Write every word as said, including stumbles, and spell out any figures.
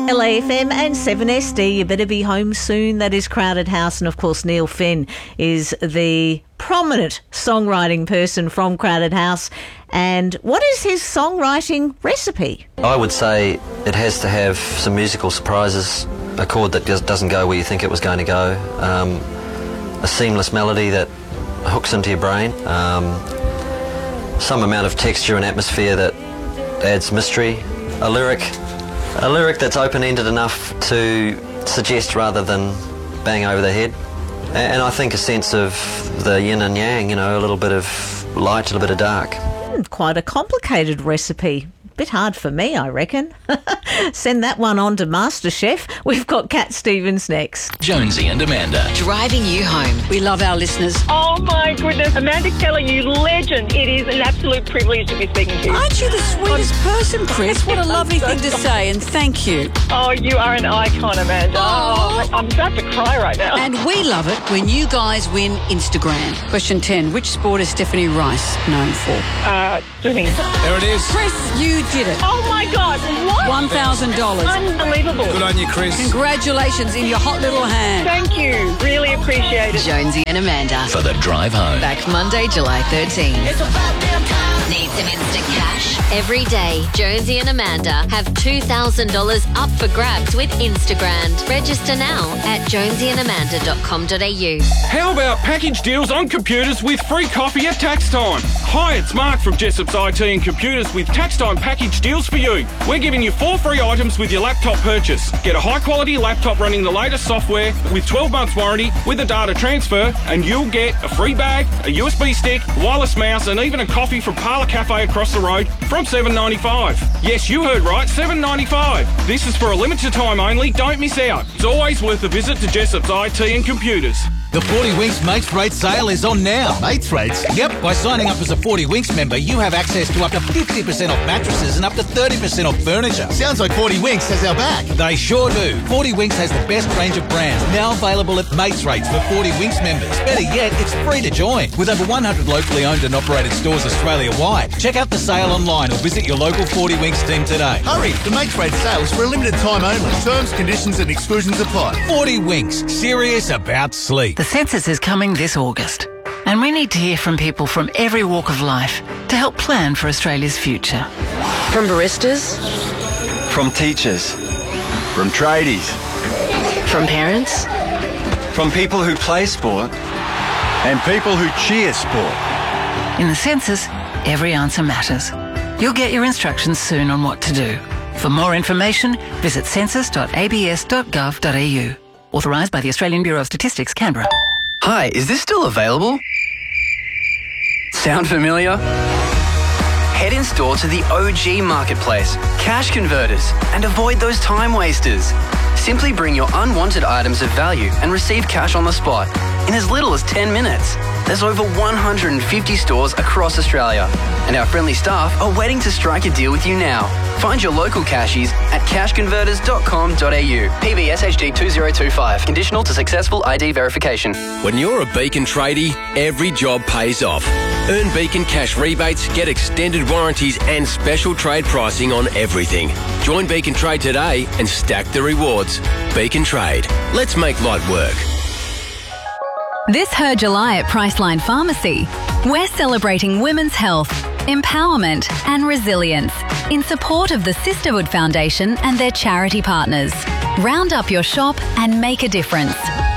L A F M and seven S D. You better be home soon. That is Crowded House. And, of course, Neil Finn is the prominent songwriting person from Crowded House. And what is his songwriting recipe? I would say it has to have some musical surprises, a chord that just doesn't go where you think it was going to go, um, a seamless melody that hooks into your brain, um, some amount of texture and atmosphere that adds mystery, a lyric, a lyric that's open-ended enough to suggest rather than bang over the head, and I think a sense of the yin and yang, you know, a little bit of light, a little bit of dark. Quite a complicated recipe. Bit hard for me, I reckon. Send that one on to MasterChef. We've got Cat Stevens next. Jonesy and Amanda. Driving you home. We love our listeners. Oh my goodness, Amanda Keller, you legend. It is an absolute privilege to be speaking to you. Aren't you the sweetest person, Chris? What a lovely thing to say, and thank you. Oh, you are an icon, Amanda. Oh. Oh, I'm about to cry right now. And we love it when you guys win Instagram. Question ten. Which sport is Stephanie Rice known for? Uh, swimming. There it is. Chris, you did it. Oh my God, what? one thousand dollars. Unbelievable. Good on you, Chris. Congratulations in your hot little hand. Thank you. Really appreciate it. Jonesy and Amanda. For the drive home. Back Monday, July thirteenth. It's about damn time. Need some instant cash? Every day, Jonesy and Amanda have two thousand dollars up for grabs with Instagram. Register now at jonesy and amanda dot com dot a u. How about package deals on computers with free coffee at tax time? Hi, it's Mark from Jessop's I T and Computers with tax time package deals for you. We're giving you four free items with your laptop purchase. Get a high-quality laptop running the latest software with twelve months warranty with a data transfer, and you'll get a free bag, a U S B stick, wireless mouse, and even a coffee from Parlour Cafe across the road from seven dollars ninety-five. Yes, you heard right, seven dollars ninety-five. This is for a limited time only. Don't miss out. It's always worth a visit to Jessop's I T and Computers. The forty Winks Mates Rate sale is on now. Mates Rates? Yep, by signing up as a forty Winks member, you have access to up to fifty percent off mattresses and up to thirty percent off furniture. Sounds like forty Winks has our back. They sure do. forty Winks has the best range of brands, now available at Mates Rates for forty Winks members. Better yet, it's free to join. With over one hundred locally owned and operated stores Australia-wide. Check out the sale online or visit your local forty Winks team today. Hurry, the Mates Rates sale is for a limited time only. Terms, conditions and exclusions apply. forty Winks, serious about sleep. The census is coming this August, and we need to hear from people from every walk of life to help plan for Australia's future. From baristas, from teachers, from tradies, from parents, from people who play sport, and people who cheer sport. In the census, every answer matters. You'll get your instructions soon on what to do. For more information, visit census dot a b s dot gov dot a u. Authorised by the Australian Bureau of Statistics, Canberra. Hi, is this still available? Sound familiar? Head in store to the O G Marketplace, Cash Converters, and avoid those time wasters. Simply bring your unwanted items of value and receive cash on the spot in as little as ten minutes. There's over one hundred fifty stores across Australia, and our friendly staff are waiting to strike a deal with you now. Find your local cashies at cash converters dot com dot a u. P B S H D two zero two five. Conditional to successful I D verification. When you're a Beacon tradie, every job pays off. Earn Beacon cash rebates, get extended warranties and special trade pricing on everything. Join Beacon Trade today and stack the rewards. Beacon Trade. Let's make light work. This Her July at Priceline Pharmacy, we're celebrating women's health, empowerment and resilience in support of the Sisterhood Foundation and their charity partners. Round up your shop and make a difference.